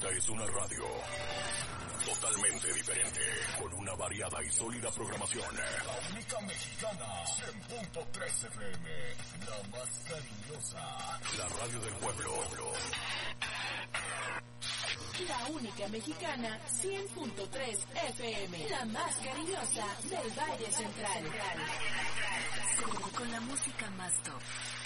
Esta es una radio totalmente diferente, con una variada y sólida programación. La única mexicana, 100.3 FM, la más cariñosa. La radio del pueblo. La única mexicana, 100.3 FM, la más cariñosa del Valle Central. Con la música más top.